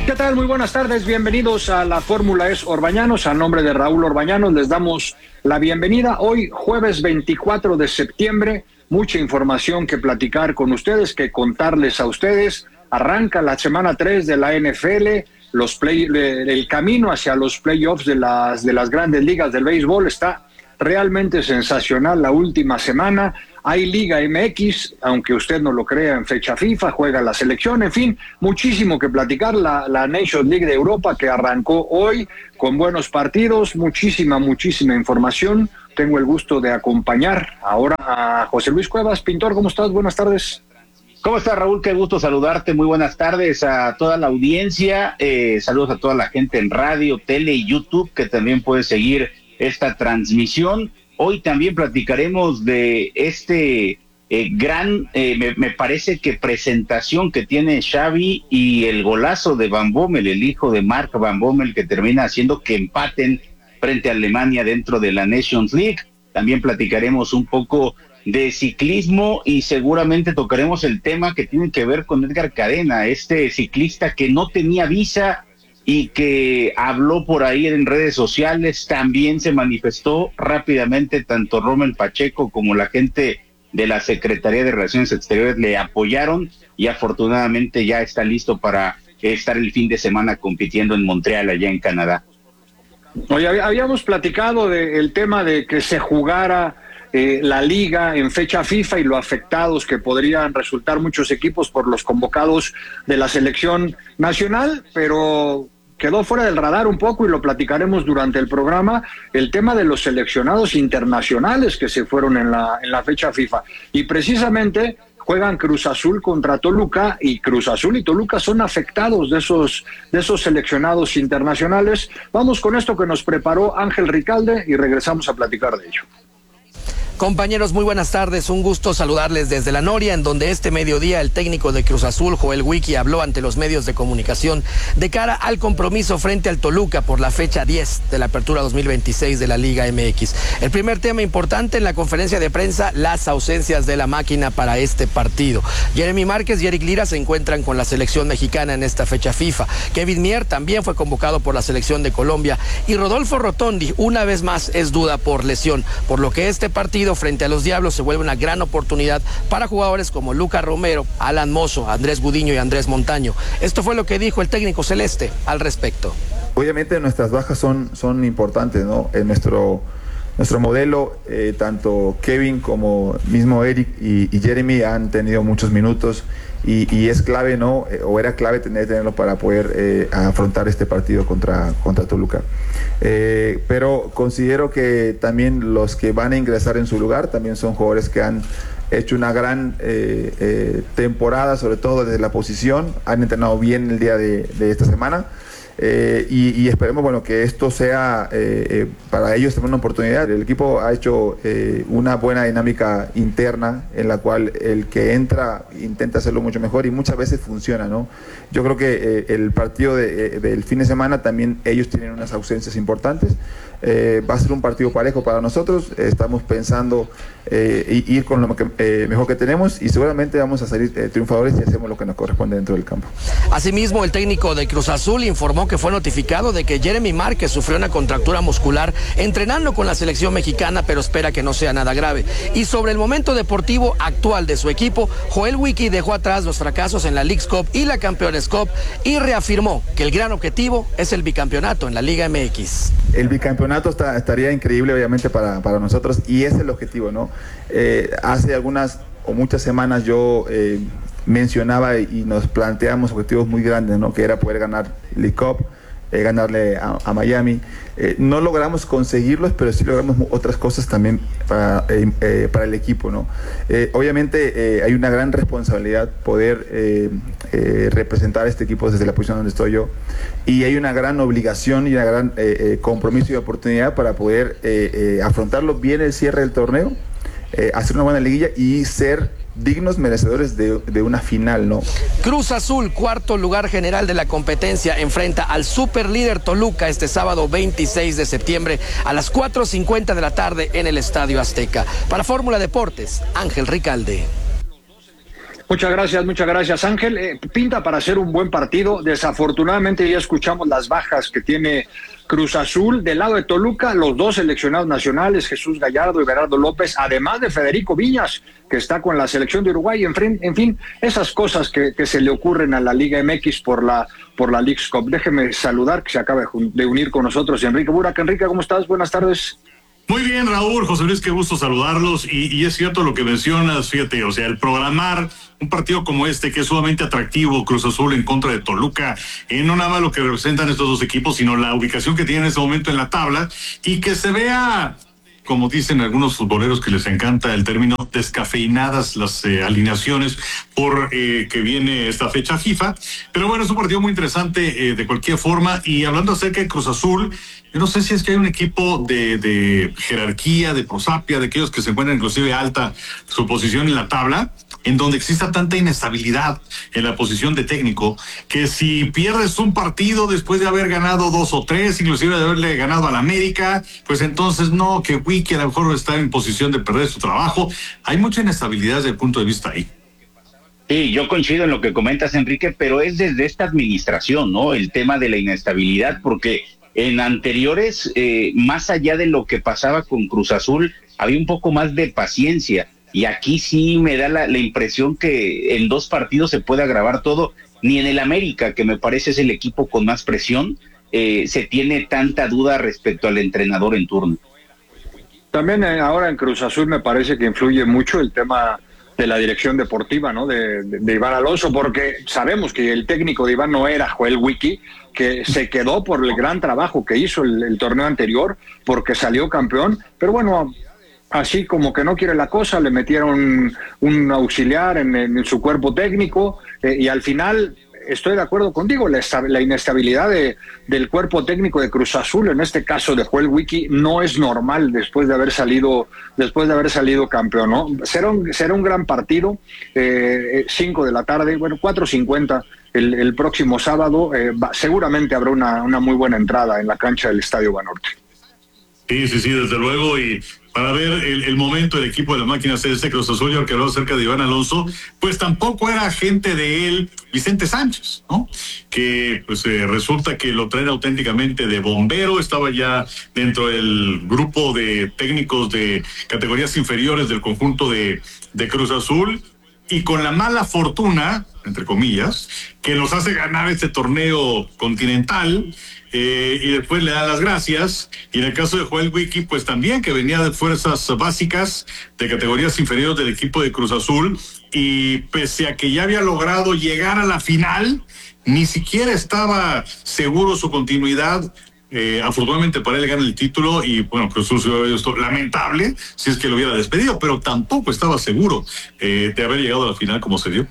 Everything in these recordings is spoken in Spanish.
¿Qué tal? Muy buenas tardes, bienvenidos a la Fórmula Es Orbañanos. A nombre de Raúl Orbañanos les damos la bienvenida. Hoy, jueves 24 de septiembre, mucha información que platicar con ustedes, que contarles a ustedes. Arranca la semana 3 de la NFL, el camino hacia los playoffs de las grandes ligas del béisbol está realmente sensacional la última semana. Hay Liga MX, aunque usted no lo crea, en fecha FIFA, juega la selección, en fin, muchísimo que platicar. La Nations League de Europa que arrancó hoy con buenos partidos, muchísima información. Tengo el gusto de acompañar ahora a José Luis Cuevas. Pintor, ¿cómo estás? Buenas tardes. ¿Cómo estás, Raúl? Qué gusto saludarte. Muy buenas tardes a toda la audiencia. Saludos a toda la gente en radio, tele y YouTube que también puede seguir esta transmisión. Hoy también platicaremos de este me parece que presentación que tiene Xavi y el golazo de Van Bommel, el hijo de Mark Van Bommel, que termina haciendo que empaten frente a Alemania dentro de la Nations League. También platicaremos un poco de ciclismo y seguramente tocaremos el tema que tiene que ver con Edgar Cadena, este ciclista que no tenía visa y que habló por ahí en redes sociales. También se manifestó rápidamente, tanto Rommel Pacheco como la gente de la Secretaría de Relaciones Exteriores le apoyaron y afortunadamente ya está listo para estar el fin de semana compitiendo en Montreal, allá en Canadá. Oye, habíamos platicado del tema de que se jugara la liga en fecha FIFA y lo afectados que podrían resultar muchos equipos por los convocados de la selección nacional, pero quedó fuera del radar un poco y lo platicaremos durante el programa, el tema de los seleccionados internacionales que se fueron en la fecha FIFA. Y precisamente juegan Cruz Azul contra Toluca, y Cruz Azul y Toluca son afectados de esos seleccionados internacionales. Vamos con esto que nos preparó Ángel Ricalde y regresamos a platicar de ello. Compañeros, muy buenas tardes. Un gusto saludarles desde La Noria, en donde este mediodía el técnico de Cruz Azul, Joel Wiki, habló ante los medios de comunicación de cara al compromiso frente al Toluca por la fecha 10 de la apertura 2026 de la Liga MX. El primer tema importante en la conferencia de prensa, las ausencias de la máquina para este partido. Jeremy Márquez y Eric Lira se encuentran con la selección mexicana en esta fecha FIFA. Kevin Mier también fue convocado por la selección de Colombia y Rodolfo Rotondi una vez más es duda por lesión, por lo que este partido frente a los Diablos se vuelve una gran oportunidad para jugadores como Lucas Romero, Alan Mozo, Andrés Gudiño y Andrés Montaño. Esto fue lo que dijo el técnico celeste al respecto. Obviamente nuestras bajas son importantes, ¿no? En nuestro modelo, tanto Kevin como mismo Eric y Jeremy han tenido muchos minutos y es clave, ¿no? O era clave tenerlo para poder afrontar este partido contra Toluca. Pero considero que también los que van a ingresar en su lugar también son jugadores que han hecho una gran temporada, sobre todo desde la posición, han entrenado bien el día de esta semana. Y esperemos, bueno, que esto sea para ellos también una oportunidad. El equipo ha hecho una buena dinámica interna en la cual el que entra intenta hacerlo mucho mejor y muchas veces funciona, ¿no? Yo creo que el partido del fin de semana también ellos tienen unas ausencias importantes. Va a ser un partido parejo para nosotros. Estamos pensando ir con lo mejor que tenemos y seguramente vamos a salir triunfadores si hacemos lo que nos corresponde dentro del campo. Asimismo, el técnico de Cruz Azul informó que fue notificado de que Jeremy Márquez sufrió una contractura muscular entrenando con la selección mexicana, pero espera que no sea nada grave. Y sobre el momento deportivo actual de su equipo, Joel Wiki dejó atrás los fracasos en la Leagues Cup y la Campeones Cup y reafirmó que el gran objetivo es el bicampeonato en la Liga MX. El bicampeonato estaría increíble, obviamente, para nosotros, y ese es el objetivo, ¿no? Hace algunas o muchas semanas yo mencionaba y nos planteamos objetivos muy grandes, ¿no? Que era poder ganar League Cup, ganarle a Miami. No logramos conseguirlos, pero sí logramos otras cosas también para el equipo, ¿no? Obviamente hay una gran responsabilidad poder representar a este equipo desde la posición donde estoy yo, y hay una gran obligación y una gran compromiso y oportunidad para poder afrontarlo bien el cierre del torneo, hacer una buena liguilla y ser dignos merecedores de una final, ¿no? Cruz Azul, cuarto lugar general de la competencia, enfrenta al superlíder Toluca este sábado 26 de septiembre a las 4:50 de la tarde en el Estadio Azteca. Para Fórmula Deportes, Ángel Ricalde. Muchas gracias Ángel. Pinta para ser un buen partido. Desafortunadamente ya escuchamos las bajas que tiene Cruz Azul. Del lado de Toluca, los dos seleccionados nacionales, Jesús Gallardo y Gerardo López, además de Federico Viñas, que está con la selección de Uruguay. En fin, esas cosas que se le ocurren a la Liga MX por la Leagues Cup. Déjeme saludar, que se acaba de unir con nosotros Enrique Burak. Enrique, ¿cómo estás? Buenas tardes. Muy bien, Raúl, José Luis, qué gusto saludarlos, y es cierto lo que mencionas, fíjate, o sea, el programar un partido como este, que es sumamente atractivo, Cruz Azul en contra de Toluca, no nada más lo que representan estos dos equipos, sino la ubicación que tienen en este momento en la tabla, y que se vea, como dicen algunos futboleros que les encanta el término, descafeinadas las alineaciones por que viene esta fecha FIFA. Pero bueno, es un partido muy interesante de cualquier forma. Y hablando acerca de Cruz Azul, yo no sé si es que hay un equipo de jerarquía, de prosapia, de aquellos que se encuentran inclusive alta su posición en la tabla, en donde exista tanta inestabilidad en la posición de técnico, que si pierdes un partido después de haber ganado 2 o 3, inclusive de haberle ganado al América, pues entonces no, que Wiki a lo mejor está en posición de perder su trabajo. Hay mucha inestabilidad desde el punto de vista ahí. Sí, yo coincido en lo que comentas, Enrique, pero es desde esta administración, ¿no? El tema de la inestabilidad, porque en anteriores, más allá de lo que pasaba con Cruz Azul, había un poco más de paciencia. Y aquí sí me da la impresión que en 2 partidos se puede agravar todo. Ni en el América, que me parece es el equipo con más presión, se tiene tanta duda respecto al entrenador en turno. También ahora en Cruz Azul me parece que influye mucho el tema de la dirección deportiva, ¿no? De Iván Alonso, porque sabemos que el técnico de Iván no era Joel Wiki, que se quedó por el gran trabajo que hizo el torneo anterior, porque salió campeón, pero bueno, así como que no quiere la cosa, le metieron un auxiliar en su cuerpo técnico, y al final estoy de acuerdo contigo, la inestabilidad del cuerpo técnico de Cruz Azul, en este caso de Joel Wiki, no es normal después de haber salido campeón, ¿no? Será un gran partido, 5 de la tarde, bueno, 4:50 el próximo sábado. Seguramente habrá una muy buena entrada en la cancha del Estadio Banorte. Sí, desde luego, y para ver el momento del equipo de la máquina celeste Cruz Azul, yo que hablaba acerca de Iván Alonso, pues tampoco era agente de él Vicente Sánchez, ¿no? Que pues resulta que lo traen auténticamente de bombero, estaba ya dentro del grupo de técnicos de categorías inferiores del conjunto de Cruz Azul, y con la mala fortuna, entre comillas, que nos hace ganar este torneo continental, y después le da las gracias. Y en el caso de Joel Wiki, pues también, que venía de fuerzas básicas de categorías inferiores del equipo de Cruz Azul, y pese a que ya había logrado llegar a la final, ni siquiera estaba seguro su continuidad. Afortunadamente para él gana el título, y bueno, Cruz Azul se hubiera visto lamentable si es que lo hubiera despedido, pero tampoco estaba seguro de haber llegado a la final como se dio.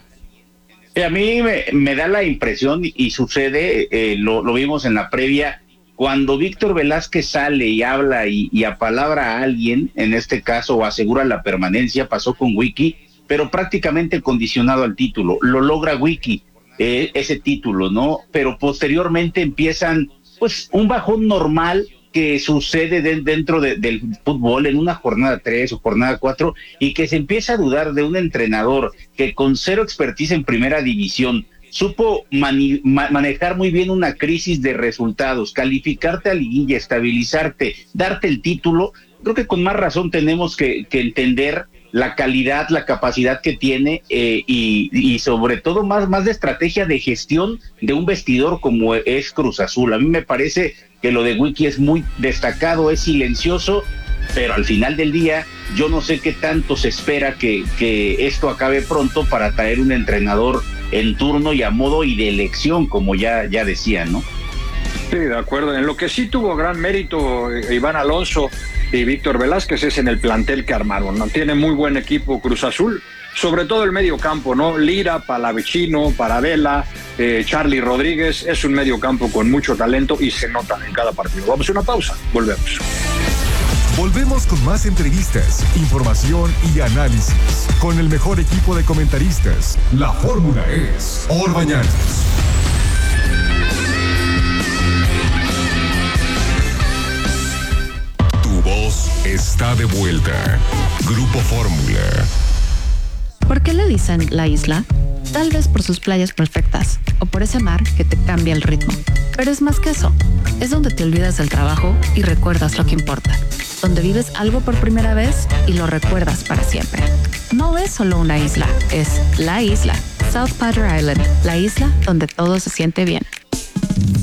A mí me da la impresión, y sucede, lo vimos en la previa, cuando Víctor Velázquez sale y habla y apalabra a alguien, en este caso, o asegura la permanencia, pasó con Wiki, pero prácticamente condicionado al título. Lo logra Wiki, ese título, ¿no? Pero posteriormente empiezan, pues, un bajón normal que sucede dentro del fútbol en una jornada 3 o jornada 4, y que se empieza a dudar de un entrenador que con 0 expertise en primera división supo manejar muy bien una crisis de resultados, calificarte a liguilla, estabilizarte, darte el título. Creo que con más razón tenemos que entender la calidad, la capacidad que tiene, y sobre todo más de estrategia de gestión de un vestidor como es Cruz Azul. A mí me parece que lo de Wiki es muy destacado, es silencioso, pero al final del día yo no sé qué tanto se espera que esto acabe pronto para traer un entrenador en turno y a modo y de elección, como ya decían, ¿no? Sí, de acuerdo. En lo que sí tuvo gran mérito Iván Alonso y Víctor Velázquez es en el plantel que armaron, ¿no? Tiene muy buen equipo Cruz Azul, sobre todo el medio campo, ¿no? Lira, Palavecino, Paradela, Charly Rodríguez, es un medio campo con mucho talento y se nota en cada partido. Vamos a una pausa, volvemos. Volvemos con más entrevistas, información y análisis con el mejor equipo de comentaristas. La fórmula es Orbañanos. Tu voz está de vuelta. Grupo Fórmula. ¿Por qué le dicen en la isla? Tal vez por sus playas perfectas o por ese mar que te cambia el ritmo. Pero es más que eso. Es donde te olvidas del trabajo y recuerdas lo que importa. Donde vives algo por primera vez y lo recuerdas para siempre. No es solo una isla, es la isla. South Padre Island, la isla donde todo se siente bien.